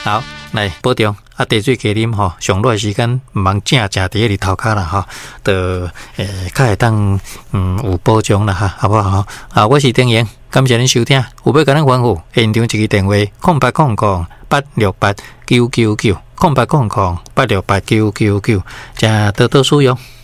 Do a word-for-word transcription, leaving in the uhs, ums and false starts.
好，来保重啊，茶水加啉吼，上热的时间毋茫正正伫日头骹啦吼，就诶较会当嗯有保障啦哈，好不好？啊，我是丁言，感谢恁收听，有要甲咱吩咐，现场一个电话：空八空空八六八九九九，空八空空八六八九九九，加多多使用。